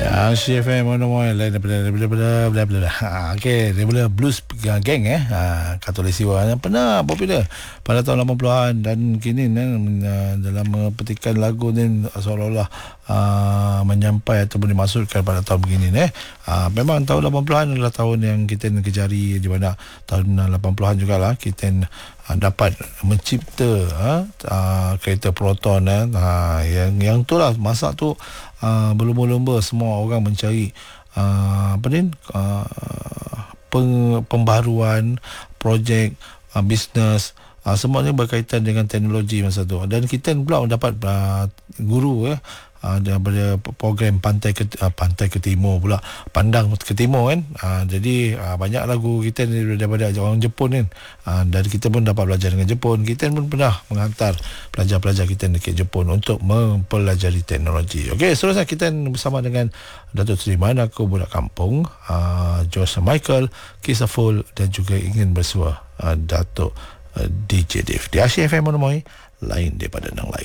CFM mana mau lain daripada okey daripada Blues Gang Khatulistiwa yang pernah popular pada tahun 80-an dan kini dalam petikan lagu ni seolah-olah menyampai ataupun dimaksudkan pada tahun begini memang tahun 80-an adalah tahun yang kita kejari, di mana tahun 80-an jugalah kita dapat mencipta kereta Proton yang itulah masa tu berlumba-lumba semua orang mencari pembaharuan projek bisnes, semuanya berkaitan dengan teknologi masa tu, dan kita pula dapat guru daripada program pantai ke timur pula, pandang ke timur kan. Jadi banyak lagu kita daripada orang Jepun kan, dan kita pun dapat belajar dengan Jepun. Kita pun pernah menghantar pelajar-pelajar kita ke Jepun untuk mempelajari teknologi. Okey, seterusnya kita bersama dengan Datuk Seri Mana Aku Budak Kampung, Josh Michael, Kisah Full, dan juga ingin bersua Datuk DJ Dave di Asia FM Monomoy, lain daripada yang lain.